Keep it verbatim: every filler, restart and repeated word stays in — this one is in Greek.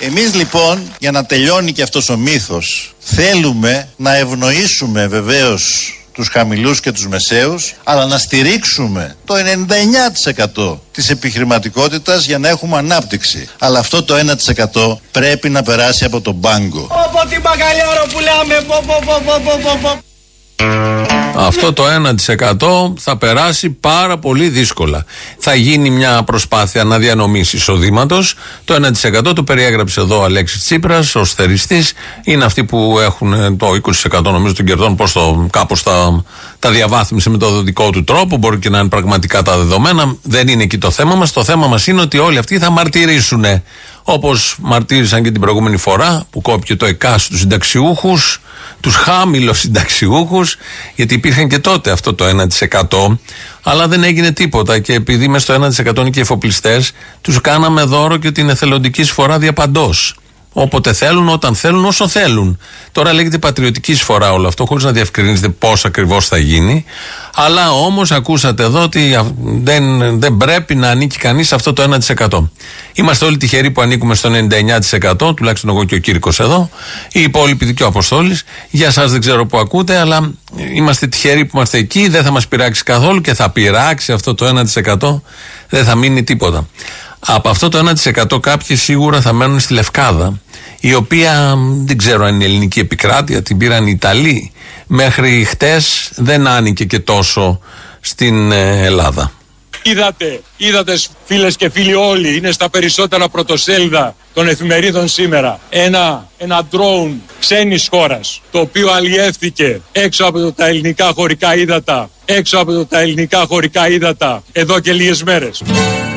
Εμείς λοιπόν, για να τελειώνει και αυτός ο μύθος, θέλουμε να ευνοήσουμε βεβαίως τους χαμηλούς και τους μεσαίους, αλλά να στηρίξουμε το ενενήντα εννέα τοις εκατό της επιχειρηματικότητας για να έχουμε ανάπτυξη. Αλλά αυτό το ένα τοις εκατό πρέπει να περάσει από τον πάγκο. Από την μπαγκαλιάρο που λέμε, πο, πο, πο, πο, πο, πο. Αυτό το ένα τοις εκατό θα περάσει πάρα πολύ δύσκολα. Θα γίνει μια προσπάθεια αναδιανομής εισοδήματος. Το ένα τοις εκατό το περιέγραψε εδώ ο Αλέξης Τσίπρας ως θεριστής. Είναι αυτοί που έχουν το είκοσι τοις εκατό νομίζω των κερδών, πώς το, κάπως τα, τα διαβάθμισε με το δικό του τρόπο. Μπορεί και να είναι πραγματικά τα δεδομένα. Δεν είναι εκεί το θέμα μας. Το θέμα μας είναι ότι όλοι αυτοί θα μαρτυρήσουν. Όπως μαρτύρησαν και την προηγούμενη φορά που κόπηκε το ΕΚΑΣ στους συνταξιούχους, τους χάμηλους συνταξιούχους, γιατί υπήρχαν και τότε αυτό το ένα τοις εκατό, αλλά δεν έγινε τίποτα. Και επειδή μέσα στο ένα τοις εκατό είναι και εφοπλιστές, τους κάναμε δώρο και την εθελοντική εισφορά διαπαντός. Όποτε θέλουν, όταν θέλουν, όσο θέλουν. Τώρα λέγεται πατριωτική εισφορά όλο αυτό, χωρίς να διευκρινίζεται πώς ακριβώς θα γίνει. Αλλά όμως ακούσατε εδώ ότι δεν, δεν πρέπει να ανήκει κανείς σε αυτό το ένα τοις εκατό. Είμαστε όλοι τυχεροί που ανήκουμε στο ενενήντα εννέα τοις εκατό, τουλάχιστον εγώ και ο Κύρκος εδώ, οι υπόλοιποι και ο Αποστόλης. Για εσάς δεν ξέρω που ακούτε, αλλά είμαστε τυχεροί που είμαστε εκεί. Δεν θα μας πειράξει καθόλου και θα πειράξει αυτό το ένα τοις εκατό, δεν θα μείνει τίποτα. Από αυτό το ένα τοις εκατό κάποιοι σίγουρα θα μένουν στη Λευκάδα, η οποία δεν ξέρω αν είναι ελληνική επικράτεια, την πήραν οι Ιταλοί. Μέχρι χτες δεν άνοικε και τόσο στην Ελλάδα. Είδατε, είδατε φίλες και φίλοι όλοι, είναι στα περισσότερα πρωτοσέλιδα των εφημερίδων σήμερα. Ένα, ένα drone ξένης χώρας, το οποίο αλλιεύθηκε έξω από τα ελληνικά χωρικά ύδατα, έξω από τα ελληνικά χωρικά ύδατα εδώ και λίγες μέρες.